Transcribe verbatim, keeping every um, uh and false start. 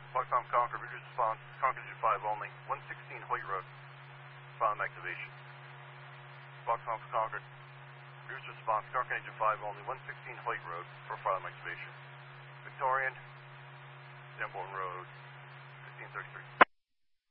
Foxcom Concord, reduce response, Concord Engine five only, one sixteen Hoyt Road, F I L M activation. Foxcom Concord, reduce response, Concord Engine five only, one sixteen Hoyt Road for F I L M activation. Victorian, Dearborn Road, fifteen thirty-three.